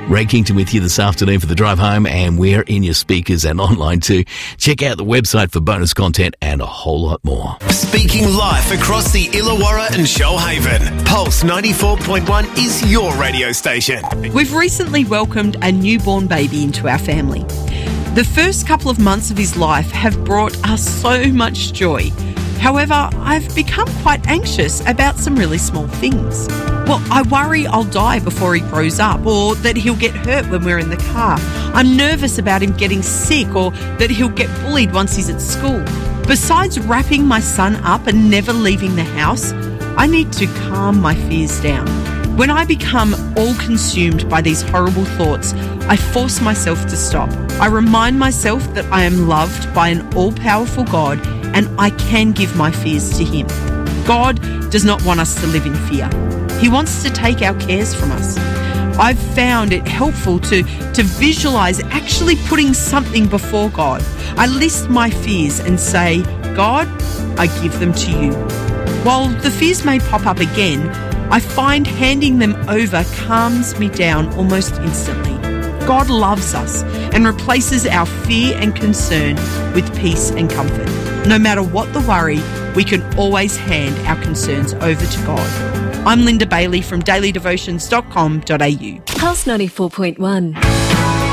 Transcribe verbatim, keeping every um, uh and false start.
Ray Kington with you this afternoon for the drive home, and we're in your speakers and online too. Check out the website for bonus content and a whole lot more. Speaking live across the Illawarra and Shoalhaven, Pulse ninety-four point one is your radio station. We've recently welcomed a newborn baby into our family. The first couple of months of his life have brought us so much joy. However, I've become quite anxious about some really small things. Well, I worry I'll die before he grows up, or that he'll get hurt when we're in the car. I'm nervous about him getting sick, or that he'll get bullied once he's at school. Besides wrapping my son up and never leaving the house, I need to calm my fears down. When I become all consumed by these horrible thoughts, I force myself to stop. I remind myself that I am loved by an all-powerful God, and I can give my fears to him. God does not want us to live in fear. He wants to take our cares from us. I've found it helpful to, to visualise actually putting something before God. I list my fears and say, God, I give them to you. While the fears may pop up again, I find handing them over calms me down almost instantly. God loves us and replaces our fear and concern with peace and comfort. No matter what the worry, we can always hand our concerns over to God. I'm Linda Bailey from daily devotions dot com dot a u. Pulse ninety-four point one.